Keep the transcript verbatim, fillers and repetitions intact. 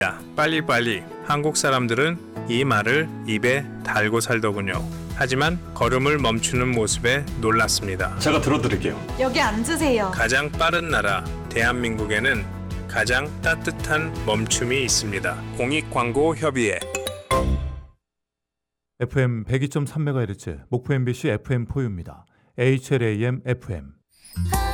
빨리빨리. 한국 사람들은 이 말을 입에 달고 살더군요. 하지만 걸음을 멈추는 모습에 놀랐습니다. 제가 들어드릴게요. 여기 앉으세요. 가장 빠른 나라 대한민국에는 가장 따뜻한 멈춤이 있습니다. 공익광고협의회. 에프엠 백이 점 삼 메가헤르츠 목포 엠비씨 에프엠 포유입니다. 에이치엘에이엠 에프엠